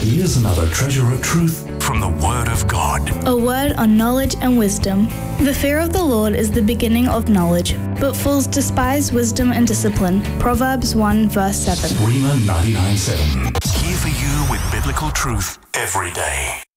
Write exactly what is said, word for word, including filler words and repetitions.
Here's another treasure of truth from the Word of God. A word on knowledge and wisdom. The fear of the Lord is the beginning of knowledge, but fools despise wisdom and discipline. Proverbs one verse seven. Rhema ninety-nine point seven. Here for you with biblical truth every day.